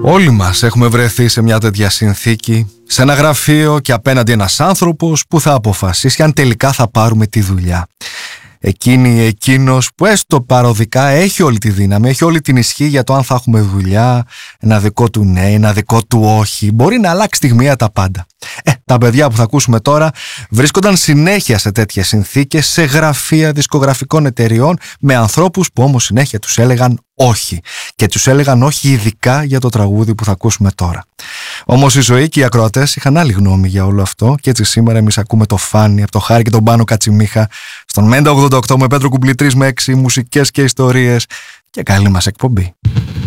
Όλοι μας έχουμε βρεθεί σε μια τέτοια συνθήκη, σε ένα γραφείο και απέναντι ένας άνθρωπος που θα αποφασίσει αν τελικά θα πάρουμε τη δουλειά. Εκείνος που έστω παροδικά έχει όλη τη δύναμη, έχει όλη την ισχύ για το αν θα έχουμε δουλειά, ένα δικό του ναι, ένα δικό του όχι, μπορεί να αλλάξει στιγμιαία τα πάντα. Τα παιδιά που θα ακούσουμε τώρα βρίσκονταν συνέχεια σε τέτοιες συνθήκες, σε γραφεία δισκογραφικών εταιριών, με ανθρώπους που όμως συνέχεια τους έλεγαν όχι. Και τους έλεγαν όχι ειδικά για το τραγούδι που θα ακούσουμε τώρα. Όμως η ζωή και οι ακροατές είχαν άλλη γνώμη για όλο αυτό και έτσι σήμερα εμείς ακούμε το Φάνι από το Χάρη και τον Πάνο Κατσιμίχα στον Μέντα 88 με Πέτρο Κουμπλή 3 με 6 μουσικές και ιστορίες και καλή μας εκπομπή.